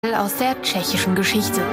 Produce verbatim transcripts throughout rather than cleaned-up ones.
Aus der tschechischen Geschichte.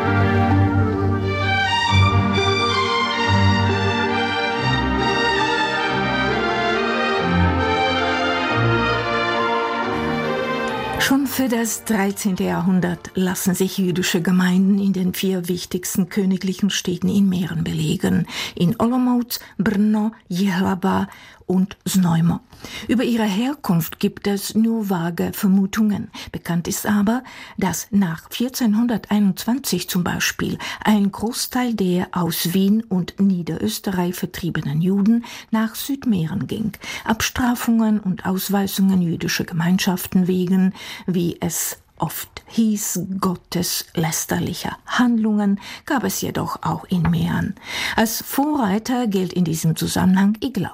Schon für das dreizehnte. Jahrhundert lassen sich jüdische Gemeinden in den vier wichtigsten königlichen Städten in Mähren belegen: in Olomouc, Brno, Jihlava und Znojmo. Über ihre Herkunft gibt es nur vage Vermutungen. Bekannt ist aber, dass nach vierzehnhunderteinundzwanzig zum Beispiel ein Großteil der aus Wien und Niederösterreich vertriebenen Juden nach Südmähren ging. Abstrafungen und Ausweisungen jüdischer Gemeinschaften wegen, wie es oft hieß, gotteslästerlicher Handlungen, gab es jedoch auch in Mähren. Als Vorreiter gilt in diesem Zusammenhang Iglau.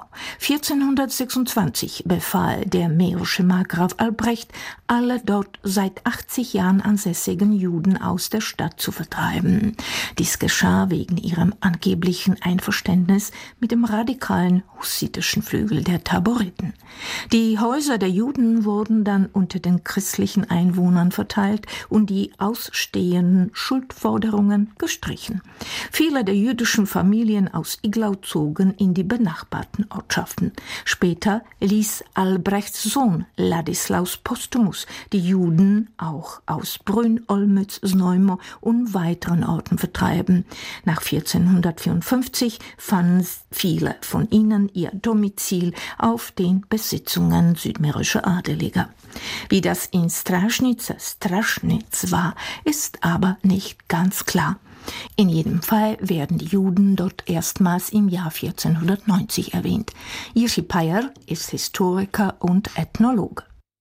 vierzehnhundertsechsundzwanzig befahl der mährische Markgraf Albrecht, alle dort seit achtzig Jahren ansässigen Juden aus der Stadt zu vertreiben. Dies geschah wegen ihrem angeblichen Einverständnis mit dem radikalen hussitischen Flügel der Taboriten. Die Häuser der Juden wurden dann unter den christlichen Einwohnern verteilt und die ausstehenden Schuldforderungen gestrichen. Viele der jüdischen Familien aus Iglau zogen in die benachbarten Ortschaften. Später ließ Albrechts Sohn Ladislaus Postumus die Juden auch aus Brünn, Olmütz, Znojmo und weiteren Orten vertreiben. Nach vierzehnhundertvierundfünfzig fanden viele von ihnen ihr Domizil auf den Besitzungen südmährischer Adeliger. Wie das in Straschnice Straschnitz war, ist aber nicht ganz klar. In jedem Fall werden die Juden dort erstmals im Jahr vierzehnhundertneunzig erwähnt. Jiří Pajer ist Historiker und Ethnologe.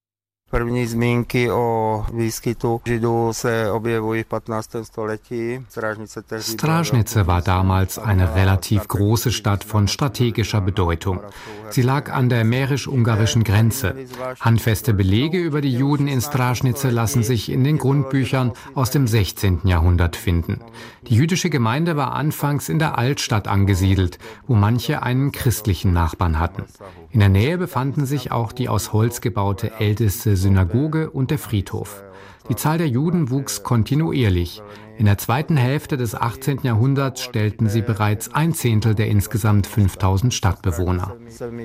První zmínky o výskytu Židů se objevují v patnáctém století. Straschnice war damals eine relativ große Stadt von strategischer Bedeutung. Sie lag an der mährisch-ungarischen Grenze. Handfeste Belege über die Juden in Straschnice lassen sich in den Grundbüchern aus dem sechzehnten. Jahrhundert finden. Die jüdische Gemeinde war anfangs in der Altstadt angesiedelt, wo manche einen christlichen Nachbarn hatten. In der Nähe befanden sich auch die aus Holz gebaute älteste Synagoge und der Friedhof. Die Zahl der Juden wuchs kontinuierlich. In der zweiten Hälfte des achtzehnten. Jahrhunderts stellten sie bereits ein Zehntel der insgesamt fünftausend Stadtbewohner.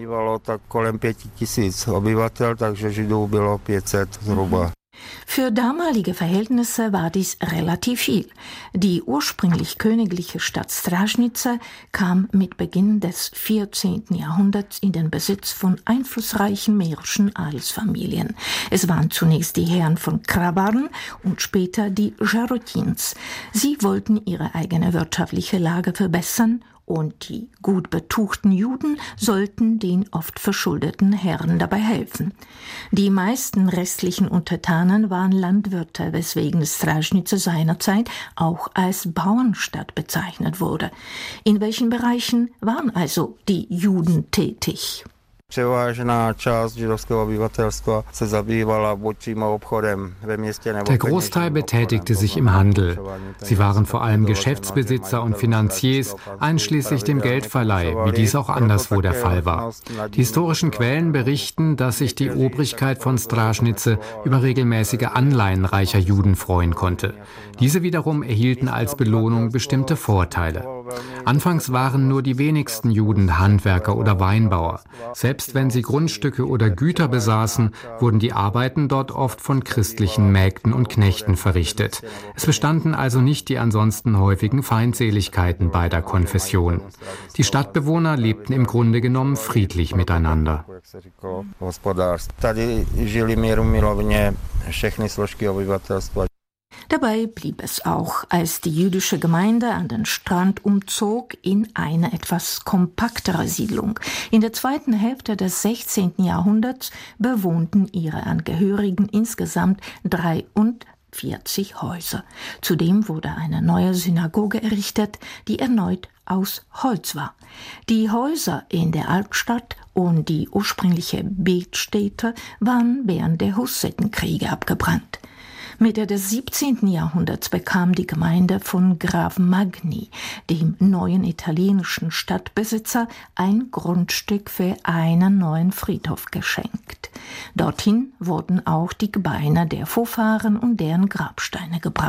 Für damalige Verhältnisse war dies relativ viel. Die ursprünglich königliche Stadt Straschnice kam mit Beginn des vierzehnten. Jahrhunderts in den Besitz von einflussreichen mährischen Adelsfamilien. Es waren zunächst die Herren von Krabarn und später die Jarotins. Sie wollten ihre eigene wirtschaftliche Lage verbessern, und die gut betuchten Juden sollten den oft verschuldeten Herren dabei helfen. Die meisten restlichen Untertanen waren Landwirte, weswegen Straschnice seinerzeit auch als Bauernstadt bezeichnet wurde. In welchen Bereichen waren also die Juden tätig? Der Großteil betätigte sich im Handel. Sie waren vor allem Geschäftsbesitzer und Finanziers, einschließlich dem Geldverleih, wie dies auch anderswo der Fall war. Die historischen Quellen berichten, dass sich die Obrigkeit von Straschnice über regelmäßige Anleihen reicher Juden freuen konnte. Diese wiederum erhielten als Belohnung bestimmte Vorteile. Anfangs waren nur die wenigsten Juden Handwerker oder Weinbauer. Selbst wenn sie Grundstücke oder Güter besaßen, wurden die Arbeiten dort oft von christlichen Mägden und Knechten verrichtet. Es bestanden also nicht die ansonsten häufigen Feindseligkeiten beider Konfessionen. Die Stadtbewohner lebten im Grunde genommen friedlich miteinander. Dabei blieb es auch, als die jüdische Gemeinde an den Strand umzog, in eine etwas kompaktere Siedlung. In der zweiten Hälfte des sechzehnten. Jahrhunderts bewohnten ihre Angehörigen insgesamt dreiundvierzig Häuser. Zudem wurde eine neue Synagoge errichtet, die erneut aus Holz war. Die Häuser in der Altstadt und die ursprüngliche Betstätte waren während der Hussitenkriege abgebrannt. Mitte des siebzehnten Jahrhunderts bekam die Gemeinde von Graf Magni, dem neuen italienischen Stadtbesitzer, ein Grundstück für einen neuen Friedhof geschenkt. Dorthin wurden auch die Gebeine der Vorfahren und deren Grabsteine gebracht.